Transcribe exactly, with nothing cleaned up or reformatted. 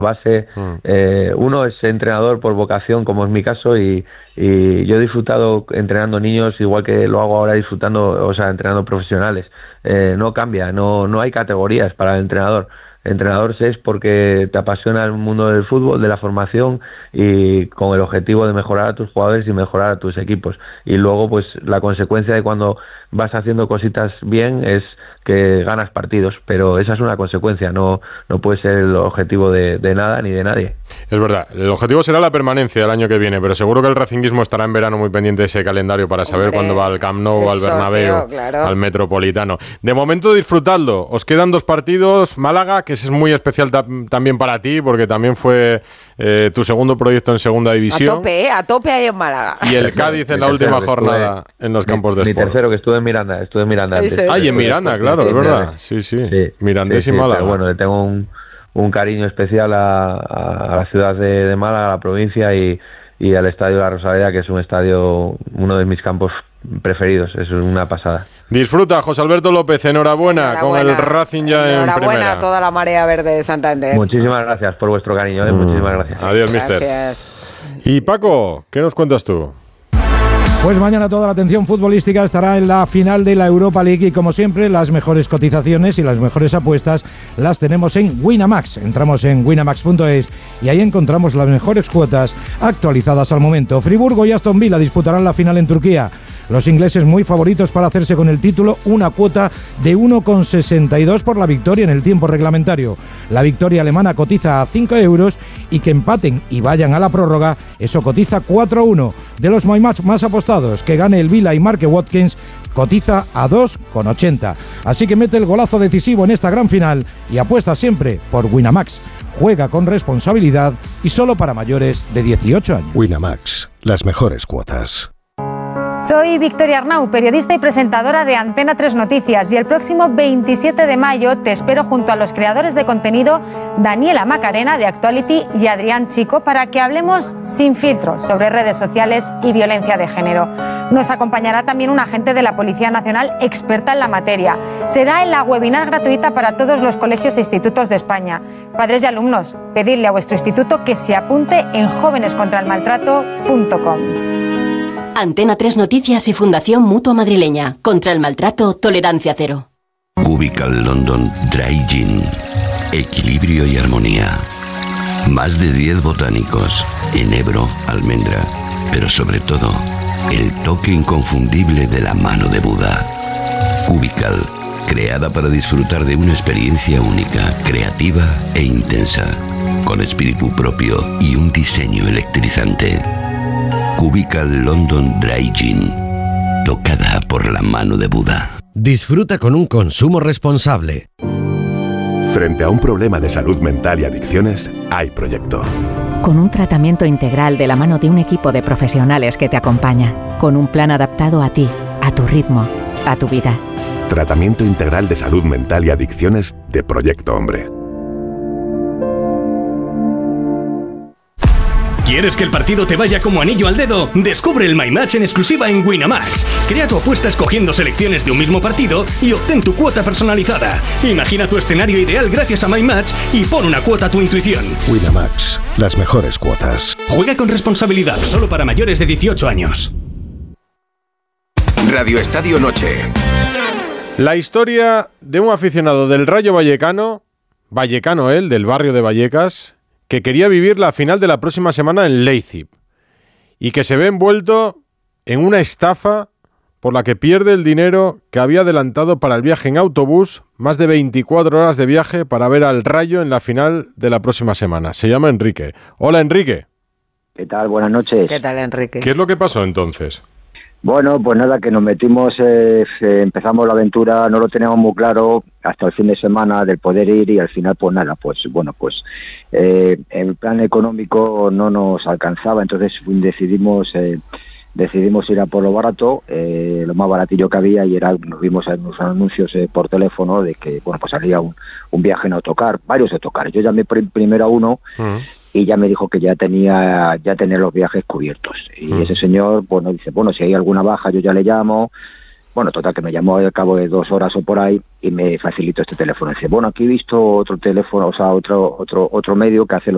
base. Mm. Eh, uno es entrenador por vocación, como es mi caso, y, y yo he disfrutado entrenando niños igual que lo hago ahora disfrutando, o sea, entrenando profesionales. Eh, no cambia, no, no hay categorías para el entrenador. Entrenador es porque te apasiona el mundo del fútbol, de la formación, y con el objetivo de mejorar a tus jugadores y mejorar a tus equipos. Y luego, pues la consecuencia de cuando vas haciendo cositas bien es que ganas partidos, pero esa es una consecuencia, no, no puede ser el objetivo de, de nada ni de nadie. Es verdad, el objetivo será la permanencia el año que viene, pero seguro que el racinguismo estará en verano muy pendiente de ese calendario para saber Hombre, cuándo va al Camp Nou, al Bernabéu, sorteo, claro. al Metropolitano. De momento disfrutadlo, os quedan dos partidos, Málaga, que ese es muy especial ta- también para ti, porque también fue eh, tu segundo proyecto en segunda división. A tope, ¿eh? A tope ahí en Málaga. Y el Cádiz en la última jornada en los campos de mi Sport. Mi tercero, que estuve en Miranda, estuve en Miranda antes. Ah, y en Miranda, claro, sí, es verdad. Sí, sí, sí. Mirandés sí, sí, y Málaga. Pero bueno, le tengo un, un cariño especial a, a, a la ciudad de, de Málaga, a la provincia y, y al Estadio de la Rosaleda, que es un estadio, uno de mis campos preferidos, es una pasada. Disfruta, José Alberto López, enhorabuena, enhorabuena. con el Racing ya enhorabuena en primera. Enhorabuena a toda la marea verde de Santander. Muchísimas gracias por vuestro cariño, ¿eh? mm. muchísimas gracias. Adiós, mister. Gracias. Y Paco, ¿qué nos cuentas tú? Pues mañana toda la atención futbolística estará en la final de la Europa League y como siempre las mejores cotizaciones y las mejores apuestas las tenemos en Winamax. Entramos en winamax punto es y ahí encontramos las mejores cuotas actualizadas al momento. Friburgo y Aston Villa disputarán la final en Turquía. Los ingleses muy favoritos para hacerse con el título, una cuota de uno coma sesenta y dos por la victoria en el tiempo reglamentario. La victoria alemana cotiza a cinco euros y que empaten y vayan a la prórroga, eso cotiza cuatro a uno. De los my match más apostados, que gane el Villa y marque Watkins, cotiza a dos coma ochenta. Así que mete el golazo decisivo en esta gran final y apuesta siempre por Winamax. Juega con responsabilidad y solo para mayores de dieciocho años. Winamax, las mejores cuotas. Soy Victoria Arnau, periodista y presentadora de Antena tres Noticias, y el próximo veintisiete de mayo te espero junto a los creadores de contenido Daniela Macarena de Actuality y Adrián Chico para que hablemos sin filtros sobre redes sociales y violencia de género. Nos acompañará también un agente de la Policía Nacional experta en la materia. Será en la webinar gratuita para todos los colegios e institutos de España. Padres y alumnos, pedidle a vuestro instituto que se apunte en jóvenes contra el maltrato punto com. Antena tres Noticias y Fundación Mutua Madrileña. Contra el maltrato, tolerancia cero. Cubical London Dry Gin. Equilibrio y armonía. Más de diez botánicos. Enebro, almendra. Pero sobre todo, el toque inconfundible de la mano de Buda. Cubical. Creada para disfrutar de una experiencia única, creativa e intensa. Con espíritu propio y un diseño electrizante. Cubical London Dry Gin, tocada por la mano de Buda. Disfruta con un consumo responsable. Frente a un problema de salud mental y adicciones, hay proyecto. Con un tratamiento integral de la mano de un equipo de profesionales que te acompaña, con un plan adaptado a ti, a tu ritmo, a tu vida. Tratamiento integral de salud mental y adicciones de Proyecto Hombre. ¿Quieres que el partido te vaya como anillo al dedo? Descubre el My Match en exclusiva en Winamax. Crea tu apuesta escogiendo selecciones de un mismo partido y obtén tu cuota personalizada. Imagina tu escenario ideal gracias a My Match y pon una cuota a tu intuición. Winamax, las mejores cuotas. Juega con responsabilidad, solo para mayores de dieciocho años. Radio Estadio Noche. La historia de un aficionado del Rayo Vallecano, vallecano él, del barrio de Vallecas, que quería vivir la final de la próxima semana en Leipzig y que se ve envuelto en una estafa por la que pierde el dinero que había adelantado para el viaje en autobús, más de veinticuatro horas de viaje para ver al Rayo en la final de la próxima semana. Se llama Enrique. Hola, Enrique. ¿Qué tal? Buenas noches. ¿Qué tal, Enrique? ¿Qué es lo que pasó entonces? Bueno, pues nada, que nos metimos, eh, empezamos la aventura, no lo teníamos muy claro hasta el fin de semana del poder ir y al final pues nada, pues bueno, pues eh, el plan económico no nos alcanzaba, entonces decidimos eh, decidimos ir a por lo barato, eh, lo más baratillo que había, y era, nos vimos en unos anuncios eh, por teléfono de que bueno, pues salía un, un viaje en autocar, varios autocares. Yo llamé pr- primero a uno uh-huh. y ya me dijo que ya tenía ya tenía los viajes cubiertos. Y uh-huh. ese señor, bueno, dice, bueno, si hay alguna baja yo ya le llamo. Bueno, total, que me llamó al cabo de dos horas o por ahí y me facilitó este teléfono. Dice, bueno, aquí he visto otro teléfono, o sea, otro otro otro medio que hace lo